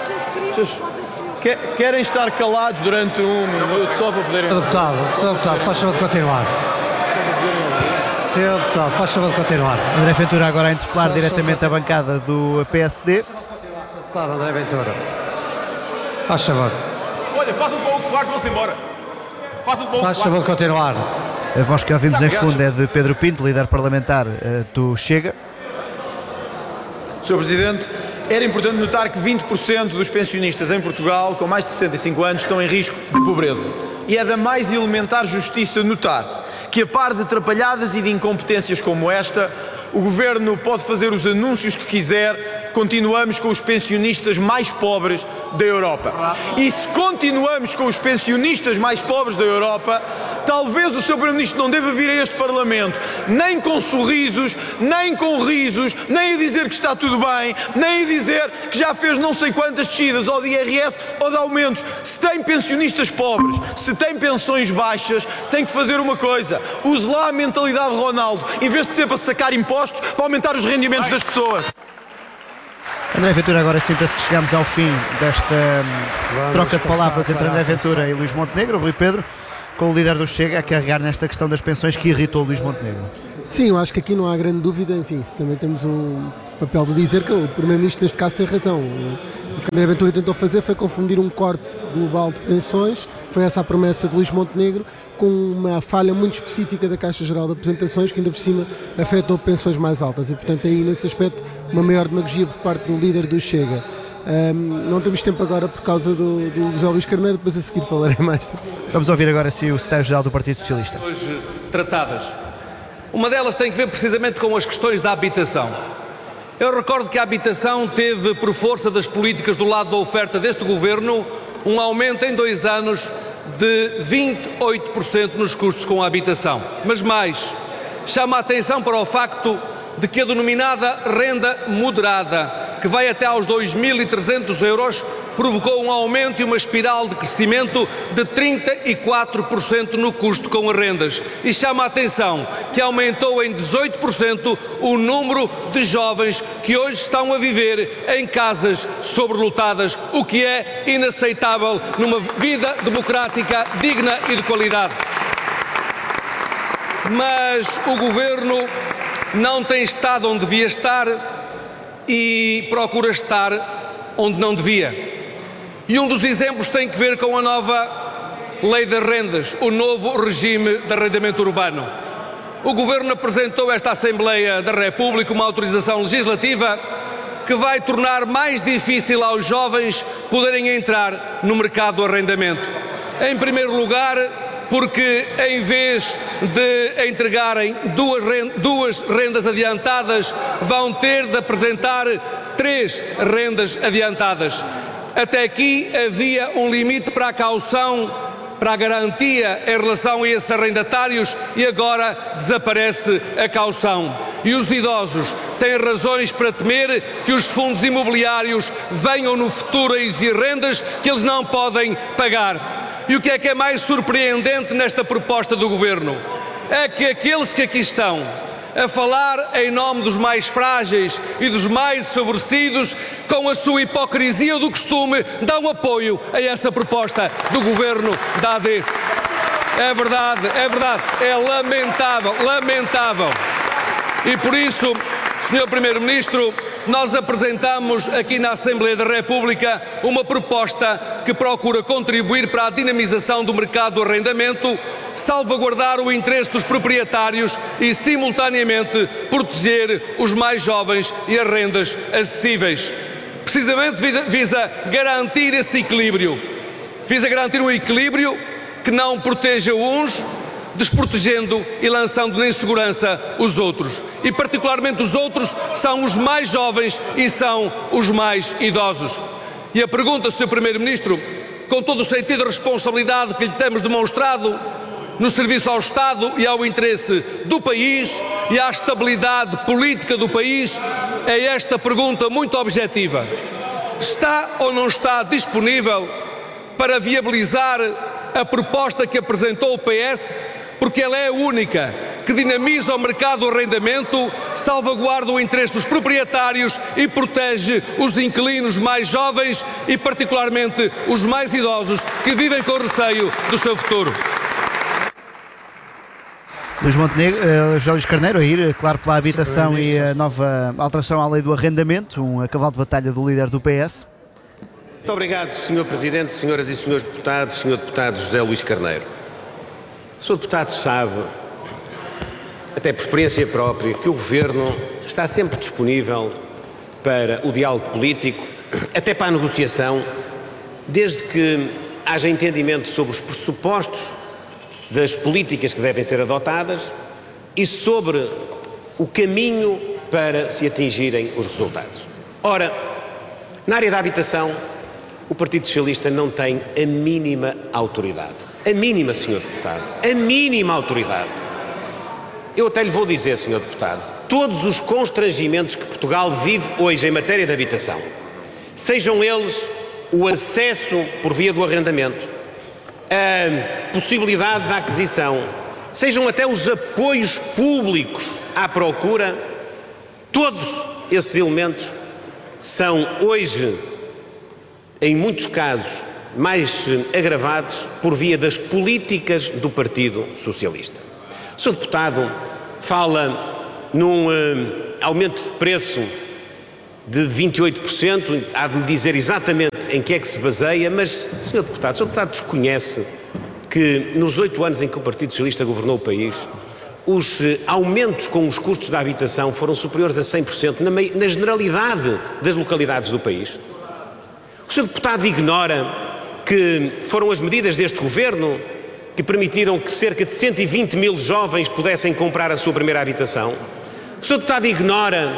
Querem estar calados durante um minuto só para poderem... Senhor Deputado, Senhor Deputado, faz favor de continuar. Senhor Deputado, faz favor de continuar. André Ventura agora a interpelar só, diretamente só... a bancada do P S D. Senhor Deputado André Ventura, faz favor. Olha, faça um pouco de falar que vão-se embora. Faça um pouco faz favor de continuar. A voz que ouvimos em fundo é de Pedro Pinto, líder parlamentar uh, do Chega. senhor Presidente, era importante notar que vinte por cento dos pensionistas em Portugal com mais de sessenta e cinco anos estão em risco de pobreza. E é da mais elementar justiça notar que, a par de atrapalhadas e de incompetências como esta, o Governo pode fazer os anúncios que quiser, continuamos com os pensionistas mais pobres da Europa. E se continuamos com os pensionistas mais pobres da Europa, talvez o senhor Primeiro-Ministro não deva vir a este Parlamento nem com sorrisos, nem com risos, nem a dizer que está tudo bem, nem a dizer que já fez não sei quantas descidas ou de I R S ou de aumentos. Se tem pensionistas pobres, se tem pensões baixas, tem que fazer uma coisa: use lá a mentalidade de Ronaldo, em vez de ser para sacar impostos, para aumentar os rendimentos das pessoas. André Ventura, agora sim penso que chegamos ao fim desta Vamos troca de palavras entre André Ventura e Luís Montenegro. Rui Pedro, com o líder do Chega a carregar nesta questão das pensões que irritou o Luís Montenegro. Sim, eu acho que aqui não há grande dúvida, enfim, também temos o papel de dizer que o Primeiro-Ministro neste caso tem razão. O que André Ventura tentou fazer foi confundir um corte global de pensões, foi essa a promessa de Luís Montenegro, com uma falha muito específica da Caixa Geral de Apresentações, que ainda por cima afetou pensões mais altas e, portanto, aí nesse aspecto uma maior demagogia por parte do líder do Chega. Um, não temos tempo agora por causa do, do José Luís Carneiro, depois a seguir falarei mais. Vamos ouvir agora sim o secretário-geral do Partido Socialista. Hoje tratadas. Uma delas tem que ver precisamente com as questões da habitação. Eu recordo que a habitação teve, por força das políticas do lado da oferta deste governo, um aumento em dois anos de vinte e oito por cento nos custos com a habitação. Mas mais, chama a atenção para o facto de que a denominada renda moderada, que vai até aos dois mil e trezentos euros, provocou um aumento e uma espiral de crescimento de trinta e quatro por cento no custo com as rendas. E chama a atenção que aumentou em dezoito por cento o número de jovens que hoje estão a viver em casas sobrelotadas, o que é inaceitável numa vida democrática digna e de qualidade. Mas o Governo não tem estado onde devia estar e procura estar onde não devia. E um dos exemplos tem que ver com a nova Lei das Rendas, o novo regime de arrendamento urbano. O Governo apresentou a esta Assembleia da República uma autorização legislativa que vai tornar mais difícil aos jovens poderem entrar no mercado do arrendamento. Em primeiro lugar, porque em vez de entregarem duas rendas, duas rendas adiantadas, vão ter de apresentar três rendas adiantadas. Até aqui havia um limite para a caução, para a garantia em relação a esses arrendatários e agora desaparece a caução. E os idosos têm razões para temer que os fundos imobiliários venham no futuro a exigir rendas que eles não podem pagar. E o que é que é mais surpreendente nesta proposta do Governo? É que aqueles que aqui estão a falar em nome dos mais frágeis e dos mais desfavorecidos, com a sua hipocrisia do costume, dão apoio a essa proposta do Governo da A D. É verdade, é verdade, é lamentável, lamentável. E por isso, senhor Primeiro-Ministro, nós apresentamos aqui na Assembleia da República uma proposta que procura contribuir para a dinamização do mercado do arrendamento, salvaguardar o interesse dos proprietários e, simultaneamente, proteger os mais jovens e as rendas acessíveis. Precisamente visa garantir esse equilíbrio, visa garantir um equilíbrio que não proteja uns, desprotegendo e lançando na insegurança os outros. E particularmente os outros são os mais jovens e são os mais idosos. E a pergunta, senhor Primeiro-Ministro, com todo o sentido de responsabilidade que lhe temos demonstrado no serviço ao Estado e ao interesse do país e à estabilidade política do país, é esta pergunta muito objetiva. Está ou não está disponível para viabilizar a proposta que apresentou o P S, porque ela é a única que dinamiza o mercado do arrendamento, salvaguarda o interesse dos proprietários e protege os inquilinos mais jovens e particularmente os mais idosos que vivem com receio do seu futuro. Luís Montenegro, uh, José Luís Carneiro a ir, claro, pela habitação e a nova alteração à lei do arrendamento, um cavalo de batalha do líder do P S. Muito obrigado, senhor Presidente, senhoras e senhores deputados, senhor Deputado José Luís Carneiro. O senhor Deputado sabe, até por experiência própria, que o Governo está sempre disponível para o diálogo político, até para a negociação, desde que haja entendimento sobre os pressupostos das políticas que devem ser adotadas e sobre o caminho para se atingirem os resultados. Ora, na área da habitação, o Partido Socialista não tem a mínima autoridade. A mínima, senhor Deputado. A mínima autoridade. Eu até lhe vou dizer, senhor Deputado, todos os constrangimentos que Portugal vive hoje em matéria de habitação, sejam eles o acesso por via do arrendamento, a possibilidade da aquisição, sejam até os apoios públicos à procura, todos esses elementos são hoje, em muitos casos, mais agravados por via das políticas do Partido Socialista. O senhor Deputado fala num uh, aumento de preço de vinte e oito por cento, há de me dizer exatamente em que é que se baseia, mas, senhor Deputado, o senhor Deputado desconhece que nos oito anos em que o Partido Socialista governou o país, os uh, aumentos com os custos da habitação foram superiores a cem por cento na, na generalidade das localidades do país? O senhor Deputado ignora que foram as medidas deste Governo que permitiram que cerca de cento e vinte mil jovens pudessem comprar a sua primeira habitação? O senhor Deputado ignora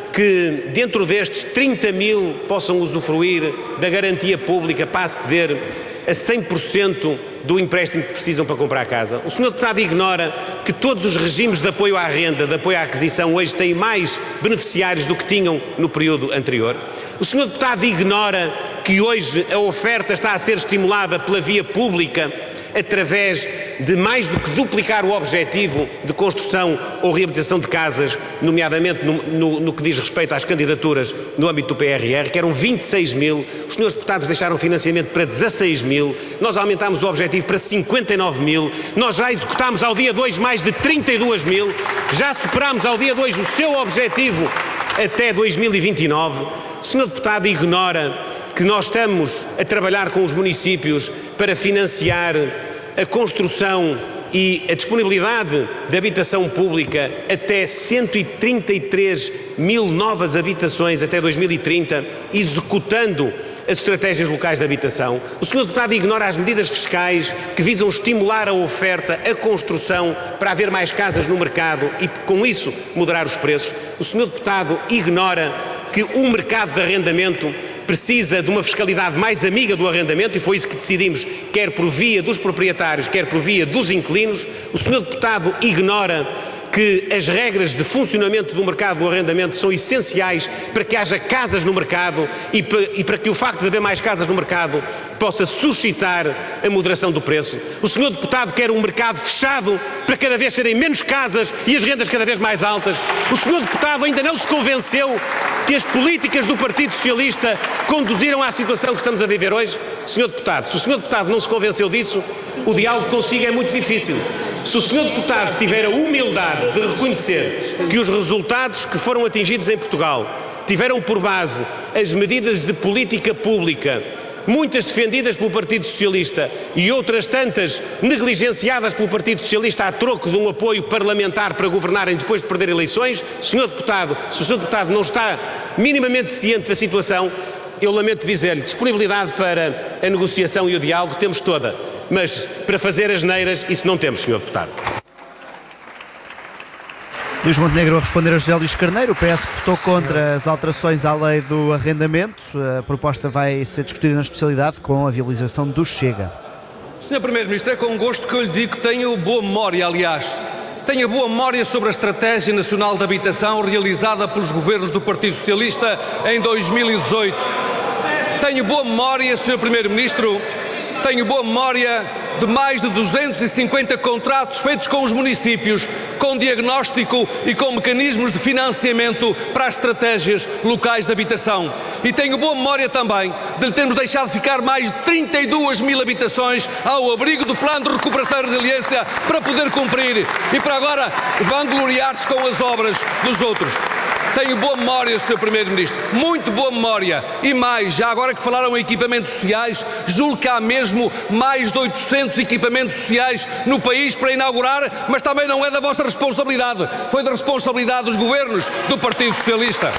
que dentro destes trinta mil possam usufruir da garantia pública para aceder a cem por cento do empréstimo que precisam para comprar a casa? O senhor Deputado ignora que todos os regimes de apoio à renda, de apoio à aquisição, hoje têm mais beneficiários do que tinham no período anterior? O senhor Deputado ignora que hoje a oferta está a ser estimulada pela via pública através de mais do que duplicar o objetivo de construção ou reabilitação de casas, nomeadamente no, no, no que diz respeito às candidaturas no âmbito do P R R, que eram vinte e seis mil, os senhores deputados deixaram financiamento para dezasseis mil, nós aumentámos o objetivo para cinquenta e nove mil, nós já executámos ao dia dois mais de trinta e duas mil, já superámos ao dia dois o seu objetivo até dois mil e vinte e nove. O senhor Deputado ignora que nós estamos a trabalhar com os municípios para financiar a construção e a disponibilidade de habitação pública até cento e trinta e três mil novas habitações até dois mil e trinta, executando as estratégias locais de habitação. O senhor Deputado ignora as medidas fiscais que visam estimular a oferta, a construção, para haver mais casas no mercado e, com isso, moderar os preços. O senhor Deputado ignora que o mercado de arrendamento precisa de uma fiscalidade mais amiga do arrendamento, e foi isso que decidimos, quer por via dos proprietários, quer por via dos inquilinos. O senhor Deputado ignora que as regras de funcionamento do mercado do arrendamento são essenciais para que haja casas no mercado e para, e para que o facto de haver mais casas no mercado possa suscitar a moderação do preço. O senhor Deputado quer um mercado fechado para cada vez serem menos casas e as rendas cada vez mais altas. O senhor Deputado ainda não se convenceu que as políticas do Partido Socialista conduziram à situação que estamos a viver hoje? senhor Deputado, se o senhor Deputado não se convenceu disso, o diálogo consigo é muito difícil. Se o senhor Deputado tiver a humildade de reconhecer que os resultados que foram atingidos em Portugal tiveram por base as medidas de política pública, muitas defendidas pelo Partido Socialista e outras tantas negligenciadas pelo Partido Socialista a troco de um apoio parlamentar para governarem depois de perder eleições, senhor Deputado, se o senhor Deputado não está minimamente ciente da situação, eu lamento dizer-lhe, disponibilidade para a negociação e o diálogo temos toda, mas para fazer asneiras, isso não temos, senhor Deputado. Luís Montenegro a responder a José Luís Carneiro. O P S que votou contra as alterações à lei do arrendamento. A proposta vai ser discutida na especialidade com a viabilização do Chega. senhor Primeiro-Ministro, é com gosto que eu lhe digo que tenho boa memória, aliás. Tenho boa memória sobre a Estratégia Nacional de Habitação realizada pelos governos do Partido Socialista em dois mil e dezoito. Tenho boa memória, senhor Primeiro-Ministro, tenho boa memória de mais de duzentos e cinquenta contratos feitos com os municípios, com diagnóstico e com mecanismos de financiamento para as estratégias locais de habitação. E tenho boa memória também de lhe termos deixado ficar mais de trinta e duas mil habitações ao abrigo do Plano de Recuperação e Resiliência para poder cumprir e para agora vangloriar-se com as obras dos outros. Tenho boa memória, senhor Primeiro-Ministro, muito boa memória. E mais, já agora que falaram em equipamentos sociais, julgo que há mesmo mais de oitocentos equipamentos sociais no país para inaugurar, mas também não é da vossa responsabilidade, foi da responsabilidade dos governos do Partido Socialista.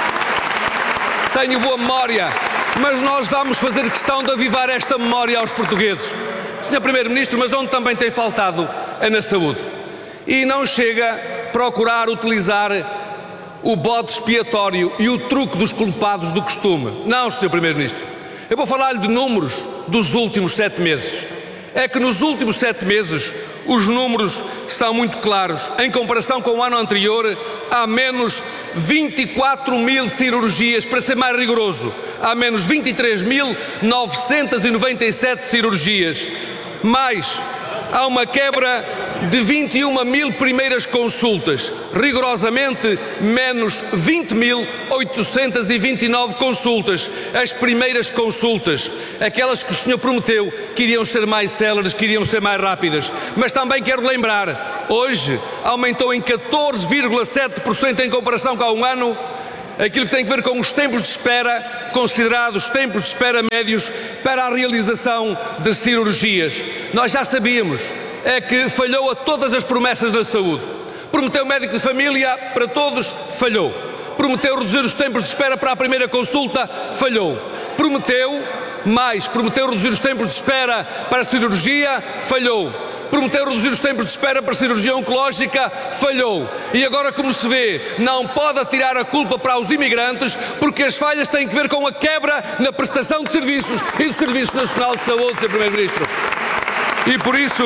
Tenho boa memória, mas nós vamos fazer questão de avivar esta memória aos portugueses. senhor Primeiro-Ministro, mas onde também tem faltado é na saúde. E não chega a procurar utilizar o bode expiatório e o truque dos culpados do costume. Não, senhor Primeiro-Ministro. Eu vou falar-lhe de números dos últimos sete meses. É que nos últimos sete meses os números são muito claros. Em comparação com o ano anterior, há menos vinte e quatro mil cirurgias, para ser mais rigoroso. Há menos vinte e três mil novecentos e noventa e sete cirurgias. Mais, há uma quebra de vinte e uma mil primeiras consultas, rigorosamente menos vinte mil oitocentas e vinte e nove consultas, as primeiras consultas, aquelas que o senhor prometeu que iriam ser mais céleres, que iriam ser mais rápidas. Mas também quero lembrar, hoje aumentou em catorze vírgula sete por cento em comparação com há um ano, aquilo que tem a ver com os tempos de espera, considerados tempos de espera médios para a realização de cirurgias. Nós já sabíamos é que falhou a todas as promessas da saúde. Prometeu médico de família para todos, falhou. Prometeu reduzir os tempos de espera para a primeira consulta, falhou. Prometeu mais, prometeu reduzir os tempos de espera para a cirurgia, falhou. Prometeu reduzir os tempos de espera para a cirurgia oncológica, falhou. E agora, como se vê, não pode atirar a culpa para os imigrantes, porque as falhas têm que ver com a quebra na prestação de serviços e do Serviço Nacional de Saúde, senhor Primeiro-Ministro. E por isso,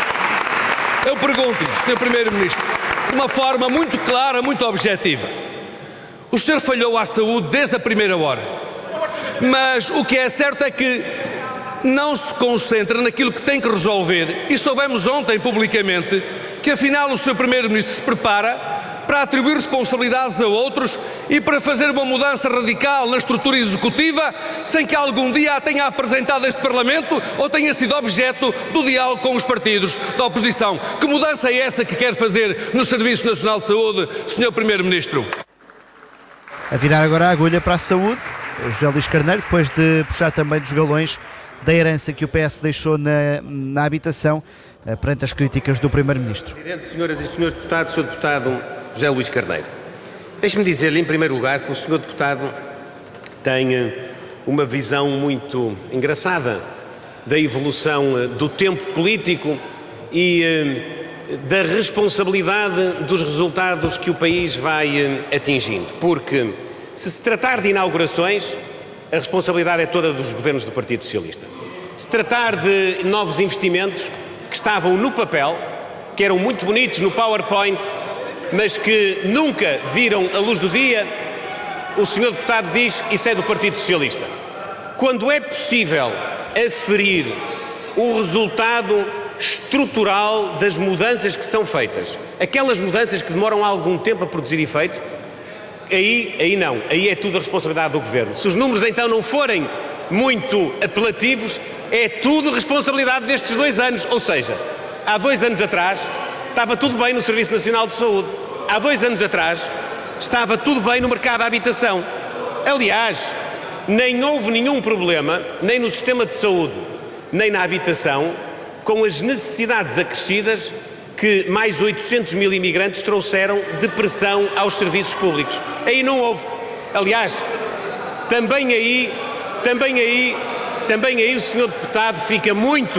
eu pergunto-lhe, senhor Primeiro-Ministro, de uma forma muito clara, muito objetiva, o senhor falhou à saúde desde a primeira hora, mas o que é certo é que não se concentra naquilo que tem que resolver, e soubemos ontem publicamente que afinal o senhor Primeiro-Ministro se prepara para atribuir responsabilidades a outros e para fazer uma mudança radical na estrutura executiva sem que algum dia a tenha apresentado a este Parlamento ou tenha sido objeto do diálogo com os partidos da oposição. Que mudança é essa que quer fazer no Serviço Nacional de Saúde, senhor Primeiro-Ministro? A virar agora a agulha para a saúde, José Luís Carneiro, depois de puxar também dos galões da herança que o P S deixou na, na habitação, perante as críticas do Primeiro-Ministro. Presidente, senhoras e senhores deputados, senhor Deputado José Luís Carneiro, deixe-me dizer-lhe, em primeiro lugar, que o senhor Deputado tem uma visão muito engraçada da evolução do tempo político e da responsabilidade dos resultados que o país vai atingindo. Porque, se se tratar de inaugurações, a responsabilidade é toda dos governos do Partido Socialista. Se tratar de novos investimentos que estavam no papel, que eram muito bonitos no PowerPoint, mas que nunca viram a luz do dia, o senhor Deputado diz isso é do Partido Socialista. Quando é possível aferir o resultado estrutural das mudanças que são feitas, aquelas mudanças que demoram algum tempo a produzir efeito, aí, aí não, aí é tudo a responsabilidade do Governo. Se os números então não forem muito apelativos, é tudo responsabilidade destes dois anos. Ou seja, há dois anos atrás estava tudo bem no Serviço Nacional de Saúde. Há dois anos atrás estava tudo bem no mercado da habitação. Aliás, nem houve nenhum problema, nem no sistema de saúde, nem na habitação, com as necessidades acrescidas que mais oitocentos mil imigrantes trouxeram de pressão aos serviços públicos. Aí não houve. Aliás, também aí, também aí, também aí o senhor Deputado fica muito,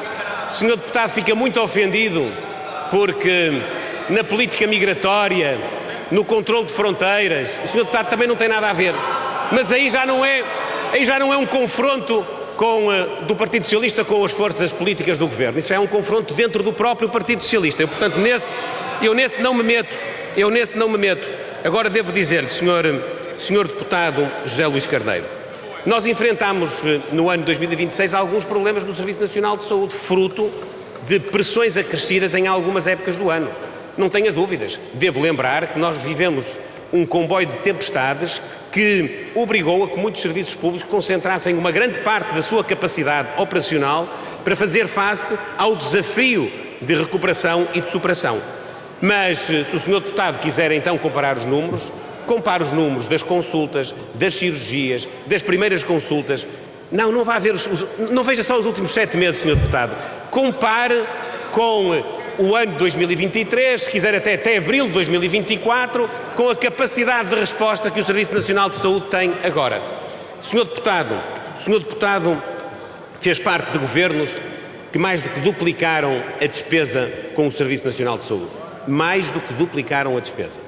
o senhor Deputado fica muito ofendido porque na política migratória, no controle de fronteiras, o senhor Deputado também não tem nada a ver. Mas aí já não é, aí já não é um confronto com, uh, do Partido Socialista com as forças políticas do Governo. Isso é um confronto dentro do próprio Partido Socialista. Eu, portanto, nesse, eu nesse não me meto. Eu nesse não me meto. Agora devo dizer-lhe, senhor, senhor Deputado José Luís Carneiro, nós enfrentámos no ano dois mil e vinte e seis alguns problemas no Serviço Nacional de Saúde, fruto de pressões acrescidas em algumas épocas do ano. Não tenha dúvidas. Devo lembrar que nós vivemos um comboio de tempestades que obrigou a que muitos serviços públicos concentrassem uma grande parte da sua capacidade operacional para fazer face ao desafio de recuperação e de superação. Mas, se o senhor Deputado quiser então comparar os números, compare os números das consultas, das cirurgias, das primeiras consultas. Não, não vai ver os, não veja só os últimos sete meses, senhor Deputado. Compare com o ano de dois mil e vinte e três, se quiser até, até abril de dois mil e vinte e quatro, com a capacidade de resposta que o Serviço Nacional de Saúde tem agora. senhor Deputado, o senhor Deputado fez parte de governos que mais do que duplicaram a despesa com o Serviço Nacional de Saúde. Mais do que duplicaram a despesa.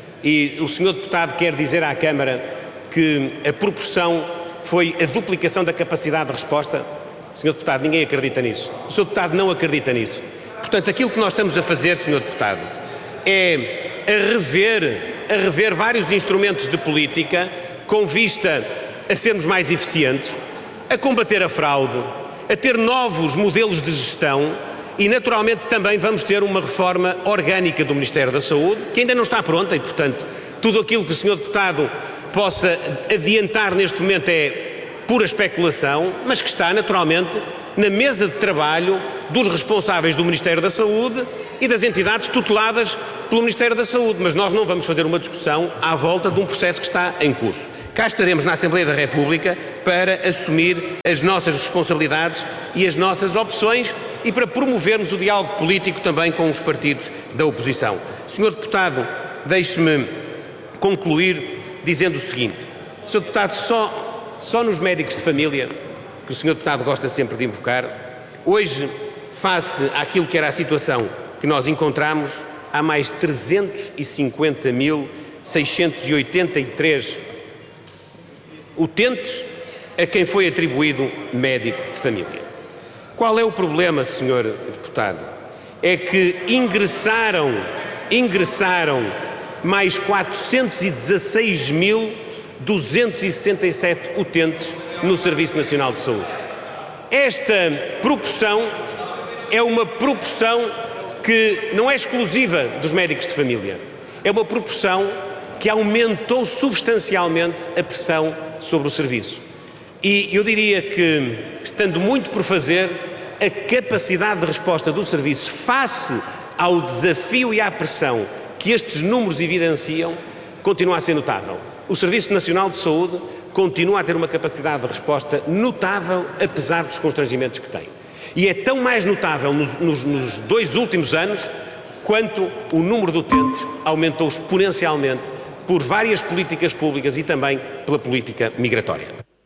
E o senhor Deputado quer dizer à Câmara que a proporção foi a duplicação da capacidade de resposta? senhor Deputado, ninguém acredita nisso. O senhor Deputado não acredita nisso. Portanto, aquilo que nós estamos a fazer, senhor Deputado, é a rever, a rever vários instrumentos de política com vista a sermos mais eficientes, a combater a fraude, a ter novos modelos de gestão e naturalmente também vamos ter uma reforma orgânica do Ministério da Saúde, que ainda não está pronta e, portanto, tudo aquilo que o senhor Deputado possa adiantar neste momento é pura especulação, mas que está naturalmente na mesa de trabalho dos responsáveis do Ministério da Saúde e das entidades tuteladas pelo Ministério da Saúde, mas nós não vamos fazer uma discussão à volta de um processo que está em curso. Cá estaremos na Assembleia da República para assumir as nossas responsabilidades e as nossas opções e para promovermos o diálogo político também com os partidos da oposição. senhor Deputado, deixe-me concluir dizendo o seguinte. senhor Deputado, só, só nos médicos de família, que o senhor Deputado gosta sempre de invocar, hoje, face àquilo que era a situação que nós encontramos, há mais trezentos e cinquenta mil seiscentos e oitenta e três utentes a quem foi atribuído médico de família. Qual é o problema, senhor Deputado? É que ingressaram, ingressaram mais quatrocentos e dezasseis mil duzentos e sessenta e sete utentes no Serviço Nacional de Saúde. Esta proporção é uma proporção que não é exclusiva dos médicos de família. É uma proporção que aumentou substancialmente a pressão sobre o serviço. E eu diria que, estando muito por fazer, a capacidade de resposta do serviço face ao desafio e à pressão que estes números evidenciam continua a ser notável. O Serviço Nacional de Saúde continua a ter uma capacidade de resposta notável, apesar dos constrangimentos que tem. E é tão mais notável nos, nos, nos dois últimos anos, quanto o número de utentes aumentou exponencialmente por várias políticas públicas e também pela política migratória.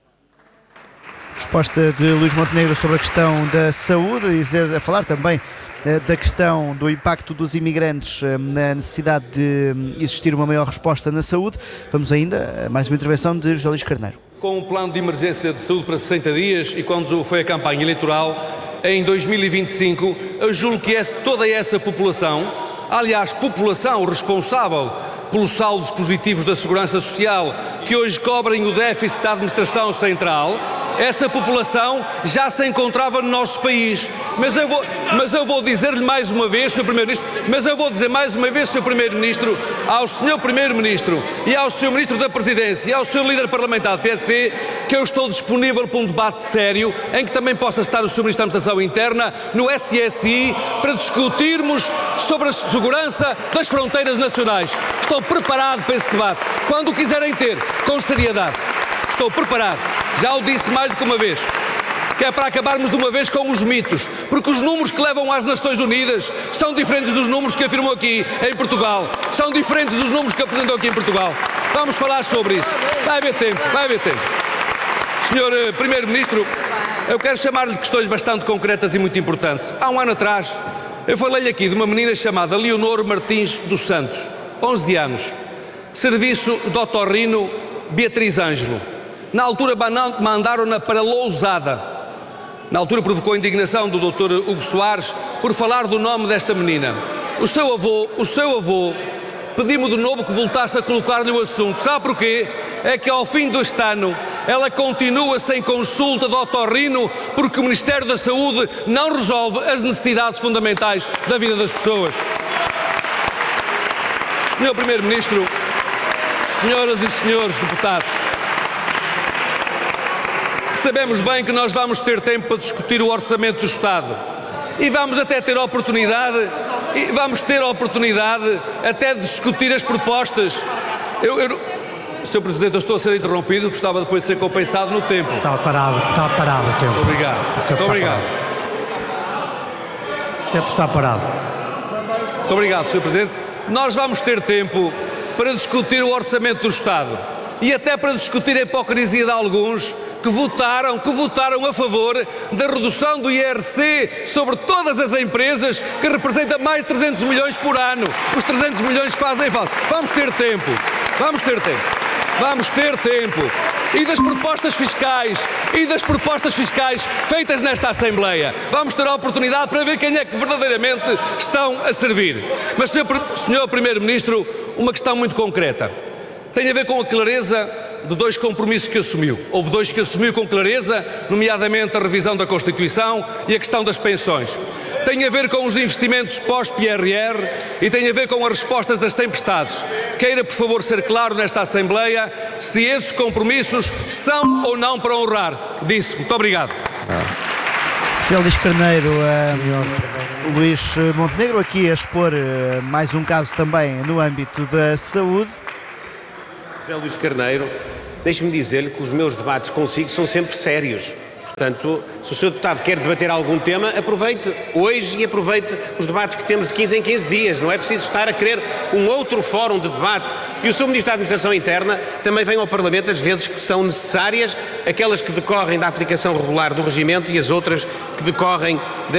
Resposta de Luís Montenegro sobre a questão da saúde, a, dizer, a falar também eh, da questão do impacto dos imigrantes eh, na necessidade de existir uma maior resposta na saúde. Vamos ainda a mais uma intervenção de José Luís Carneiro. Com um plano de emergência de saúde para sessenta dias e quando foi a campanha eleitoral, em dois mil e vinte e cinco, eu julgo que essa, toda essa população, aliás, população responsável pelos saldos positivos da Segurança Social, que hoje cobrem o déficit da Administração Central, essa população já se encontrava no nosso país. Mas eu vou, mas eu vou dizer-lhe mais uma vez, senhor Primeiro-Ministro, mas eu vou dizer mais uma vez, senhor Primeiro-Ministro, ao senhor Primeiro-Ministro e ao senhor Ministro da Presidência e ao senhor líder parlamentar do P S D, que eu estou disponível para um debate sério, em que também possa estar o senhor Ministro da Administração Interna, no S S I, para discutirmos sobre a segurança das fronteiras nacionais. Estou preparado para esse debate, quando o quiserem ter, com seriedade. Estou preparado. Já o disse mais do que uma vez, que é para acabarmos de uma vez com os mitos, porque os números que levam às Nações Unidas são diferentes dos números que afirmam aqui em Portugal, são diferentes dos números que apresentam aqui em Portugal. Vamos falar sobre isso. Vai haver tempo, vai haver tempo. senhor Primeiro-Ministro, eu quero chamar-lhe de questões bastante concretas e muito importantes. Há um ano atrás, eu falei aqui de uma menina chamada Leonor Martins dos Santos, onze anos, serviço de otorrino Beatriz Ângelo. Na altura mandaram-na para Lousada. Na altura provocou a indignação do doutor Hugo Soares por falar do nome desta menina. O seu avô, o seu avô, pediu-me de novo que voltasse a colocar-lhe o assunto. Sabe porquê? É que ao fim deste ano ela continua sem consulta de otorrino porque o Ministério da Saúde não resolve as necessidades fundamentais da vida das pessoas. senhor Primeiro-Ministro, senhoras e senhores deputados, sabemos bem que nós vamos ter tempo para discutir o orçamento do Estado e vamos até ter oportunidade, e vamos ter oportunidade até de discutir as propostas. Eu, eu, senhor Presidente, eu estou a ser interrompido, gostava depois de ser compensado no tempo. Está parado, está parado o tempo. Muito obrigado. O tempo Muito obrigado. O tempo está parado. Muito obrigado, senhor Presidente. Nós vamos ter tempo para discutir o orçamento do Estado e até para discutir a hipocrisia de alguns que votaram, que votaram a favor da redução do I R C sobre todas as empresas, que representa mais de trezentos milhões por ano. Os trezentos milhões que fazem falta. Vamos ter tempo. Vamos ter tempo. Vamos ter tempo. E das propostas fiscais, e das propostas fiscais feitas nesta Assembleia. Vamos ter a oportunidade para ver quem é que verdadeiramente estão a servir. Mas, senhor, senhor Primeiro-Ministro, uma questão muito concreta. Tem a ver com a clareza de dois compromissos que assumiu. Houve dois que assumiu com clareza, nomeadamente a revisão da Constituição e a questão das pensões. tem a ver com os investimentos pós-P R R e tem a ver com as respostas das tempestades. Queira, por favor, ser claro nesta Assembleia se esses compromissos são ou não para honrar. Disse. Muito obrigado. Félix Carneiro, uh, Luís Montenegro, aqui a expor uh, mais um caso também no âmbito da saúde. José Luís Carneiro, deixe-me dizer-lhe que os meus debates consigo são sempre sérios. Portanto, se o senhor deputado quer debater algum tema, aproveite hoje e aproveite os debates que temos de quinze em quinze dias. Não é preciso estar a querer um outro fórum de debate. E o senhor Ministro da Administração Interna também vem ao Parlamento as vezes que são necessárias, aquelas que decorrem da aplicação regular do regimento e as outras que decorrem da